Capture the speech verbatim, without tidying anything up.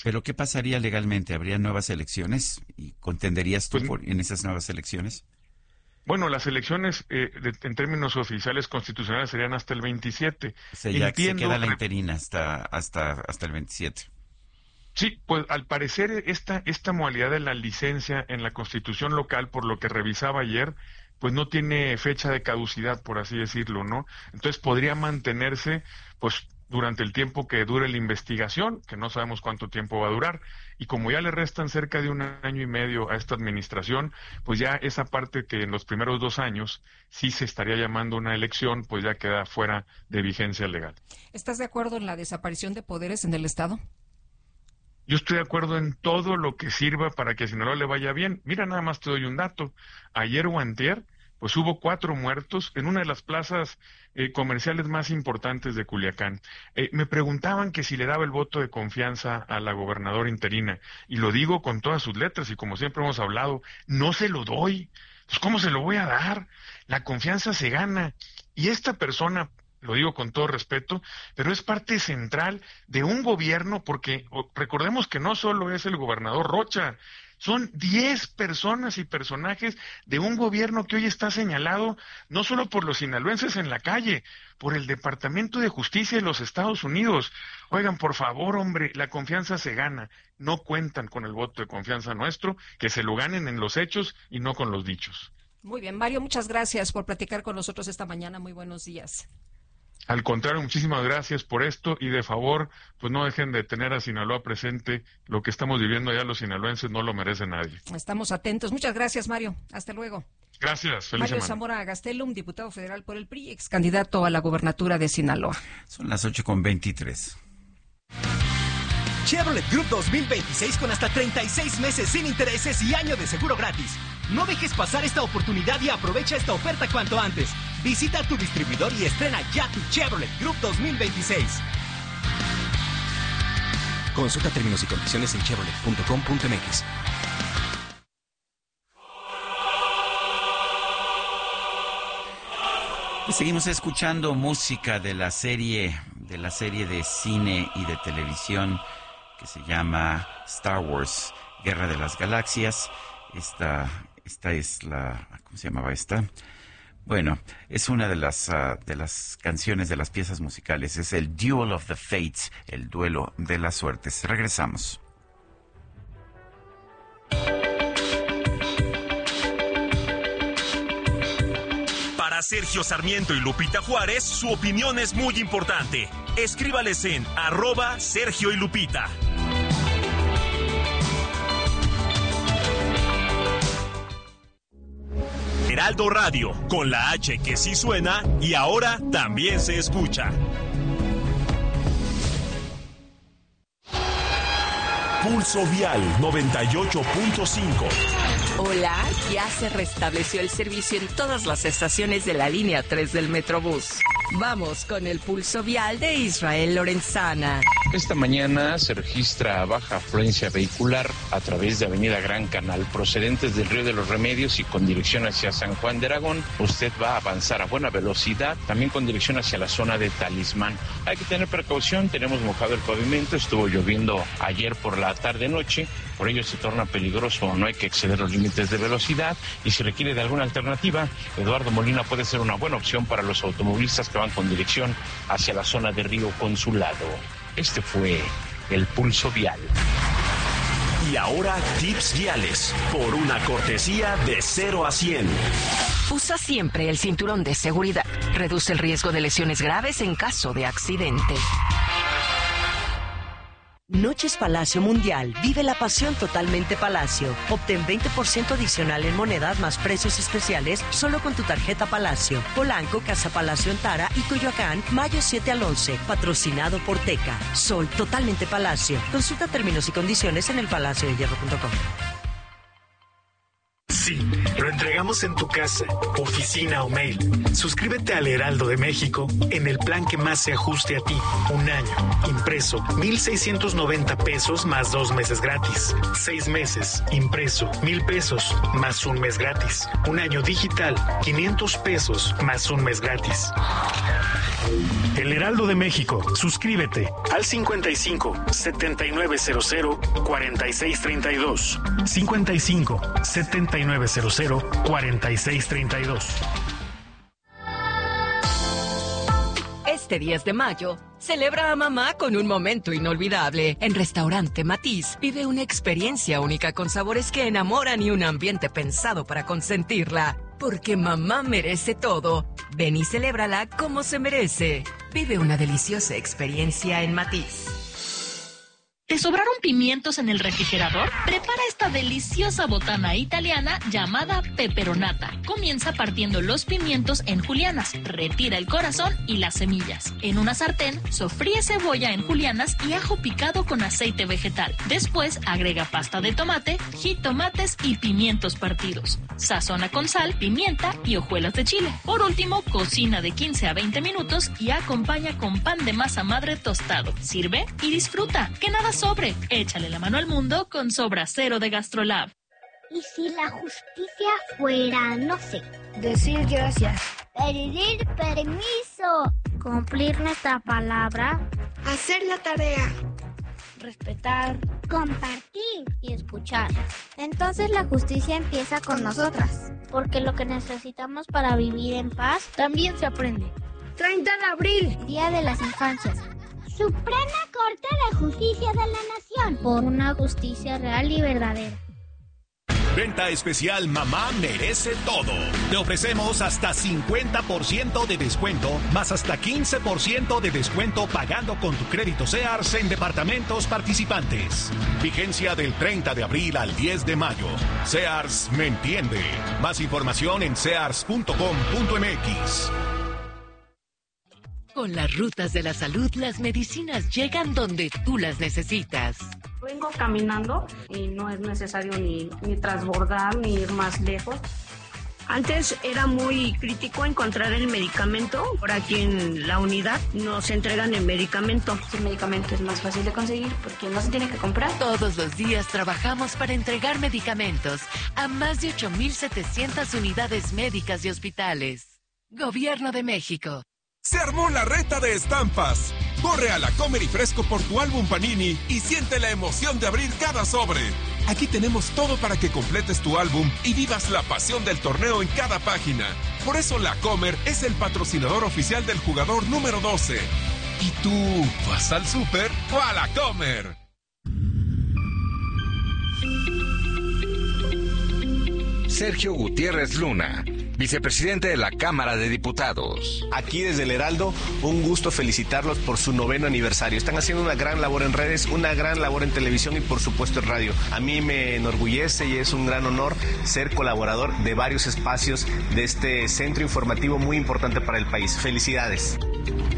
¿Pero qué pasaría legalmente? ¿Habría nuevas elecciones? ¿Y contenderías tú Pues, por, en esas nuevas elecciones? bueno, las elecciones eh, de- en términos oficiales constitucionales serían hasta el veintisiete. O sea, ya se Entiendo, queda la re- interina hasta, hasta, hasta el veintisiete. sí, pues al parecer esta, esta modalidad de la licencia en la constitución local, por lo que revisaba ayer, pues no tiene fecha de caducidad, por así decirlo, ¿no? Entonces podría mantenerse, pues durante el tiempo que dure la investigación, que no sabemos cuánto tiempo va a durar, y como ya le restan cerca de un año y medio a esta administración, pues ya esa parte que en los primeros dos años sí se estaría llamando una elección, pues ya queda fuera de vigencia legal. ¿Estás de acuerdo en la desaparición de poderes en el Estado? Yo estoy de acuerdo en todo lo que sirva para que a Sinaloa le vaya bien. Mira, nada más te doy un dato. Ayer o antier, pues hubo cuatro muertos en una de las plazas eh, comerciales más importantes de Culiacán. Eh, me preguntaban que si le daba el voto de confianza a la gobernadora interina, y lo digo con todas sus letras, y como siempre hemos hablado, no se lo doy. Pues, ¿cómo se lo voy a dar? La confianza se gana. Y esta persona, lo digo con todo respeto, pero es parte central de un gobierno, porque o, recordemos que no solo es el gobernador Rocha, son diez personas y personajes de un gobierno que hoy está señalado no solo por los sinaloenses en la calle, por el Departamento de Justicia de los Estados Unidos. Oigan, por favor, hombre, la confianza se gana. No cuentan con el voto de confianza nuestro, que se lo ganen en los hechos y no con los dichos. Muy bien, Mario, muchas gracias por platicar con nosotros esta mañana. Muy buenos días. Al contrario, muchísimas gracias por esto y de favor, pues no dejen de tener a Sinaloa presente. Lo que estamos viviendo allá los sinaloenses no lo merece nadie. Estamos atentos. Muchas gracias, Mario. Hasta luego. Gracias. Feliz Mario semana. Zamora Gastelum, diputado federal por el P R I, ex candidato a la gobernatura de Sinaloa. Son las ocho con veintitrés. Chevrolet Group dos mil veintiséis con hasta treinta y seis meses sin intereses y año de seguro gratis. No dejes pasar esta oportunidad y aprovecha esta oferta cuanto antes. Visita tu distribuidor y estrena ya tu Chevrolet Group dos mil veintiséis. Consulta términos y condiciones en chevrolet punto com punto m x. Y seguimos escuchando música de la serie, de la serie de cine y de televisión que se llama Star Wars, Guerra de las Galaxias. Esta, esta es la, ¿cómo se llamaba esta? Bueno, es una de las, uh, de las canciones, de las piezas musicales. Es el Duel of the Fates, el duelo de las suertes. Regresamos. Para Sergio Sarmiento y Lupita Juárez, su opinión es muy importante. Escríbales en arroba Sergio y Lupita. Heraldo Radio, con la H que sí suena y ahora también se escucha. Pulso Vial noventa y ocho punto cinco. Hola, ya se restableció el servicio en todas las estaciones de la línea tres del Metrobús. Vamos con el pulso vial de Israel Lorenzana. Esta mañana se registra baja afluencia vehicular a través de Avenida Gran Canal, procedentes del Río de los Remedios y con dirección hacia San Juan de Aragón. Usted va a avanzar a buena velocidad, también con dirección hacia la zona de Talismán. Hay que tener precaución, tenemos mojado el pavimento, estuvo lloviendo ayer por la tarde-noche, por ello se torna peligroso, no hay que exceder los límites de velocidad y si requiere de alguna alternativa, Eduardo Molina puede ser una buena opción para los automovilistas que van con dirección hacia la zona de Río Consulado. Este fue el Pulso Vial. Y ahora tips viales, por una cortesía de cero a cien. Usa siempre el cinturón de seguridad. Reduce el riesgo de lesiones graves en caso de accidente. Noches Palacio Mundial. Vive la pasión totalmente Palacio. Obtén veinte por ciento adicional en monedas más precios especiales solo con tu tarjeta Palacio. Polanco, Casa Palacio en Tara y Coyoacán, mayo siete al once. Patrocinado por Teca. Sol totalmente Palacio. Consulta términos y condiciones en el palacio de hierro punto com. Sí, lo entregamos en tu casa, oficina o mail. Suscríbete al Heraldo de México en el plan que más se ajuste a ti. Un año, impreso, mil seiscientos noventa pesos más dos meses gratis. Seis meses, impreso, mil pesos más un mes gratis. Un año digital, quinientos pesos más un mes gratis. El Heraldo de México. Suscríbete al cincuenta y cinco, setenta y nueve cero cero, cuarenta y seis treinta y dos. cincuenta y cinco, setenta y nueve cero cero, cuarenta y seis treinta y dos. Este diez de mayo, celebra a mamá con un momento inolvidable. En Restaurante Matiz, vive una experiencia única con sabores que enamoran y un ambiente pensado para consentirla. Porque mamá merece todo. Ven y celébrala como se merece. Vive una deliciosa experiencia en Matiz. ¿Te sobraron pimientos en el refrigerador? Prepara esta deliciosa botana italiana llamada peperonata. Comienza partiendo los pimientos en julianas, retira el corazón y las semillas. En una sartén, sofríe cebolla en julianas y ajo picado con aceite vegetal. Después, agrega pasta de tomate, jitomates y pimientos partidos. Sazona con sal, pimienta y hojuelas de chile. Por último, cocina de quince a veinte minutos y acompaña con pan de masa madre tostado. Sirve y disfruta. Que nada sobre. Échale la mano al mundo con Sobra Cero de Gastrolab. ¿Y si la justicia fuera, no sé, decir gracias, pedir permiso, cumplir nuestra palabra, hacer la tarea, respetar, compartir y escuchar? Entonces la justicia empieza con nosotras, porque lo que necesitamos para vivir en paz también se aprende. treinta de abril, Día de las Infancias. Suprema Corte de Justicia de la Nación, por una justicia real y verdadera. Venta especial Mamá Merece Todo. Te ofrecemos hasta cincuenta por ciento de descuento, más hasta quince por ciento de descuento pagando con tu crédito Sears en departamentos participantes. Vigencia del treinta de abril al diez de mayo. Sears me entiende. Más información en sears punto com punto m x. Con las rutas de la salud, las medicinas llegan donde tú las necesitas. Vengo caminando y no es necesario ni, ni transbordar ni ir más lejos. Antes era muy crítico encontrar el medicamento. Por aquí en la unidad nos entregan el medicamento. El medicamento es más fácil de conseguir porque no se tiene que comprar. Todos los días trabajamos para entregar medicamentos a más de ocho mil setecientas unidades médicas y hospitales. Gobierno de México. Se armó la reta de estampas. Corre a la Comer y Fresco por tu álbum Panini y siente la emoción de abrir cada sobre. Aquí tenemos todo para que completes tu álbum y vivas la pasión del torneo en cada página. Por eso La Comer es el patrocinador oficial del jugador número doce. ¿Y tú vas al súper o a La Comer? Sergio Gutiérrez Luna, vicepresidente de la Cámara de Diputados. Aquí desde el Heraldo, un gusto felicitarlos por su noveno aniversario. Están haciendo una gran labor en redes, una gran labor en televisión y por supuesto en radio. A mí me enorgullece y es un gran honor ser colaborador de varios espacios de este centro informativo muy importante para el país. Felicidades.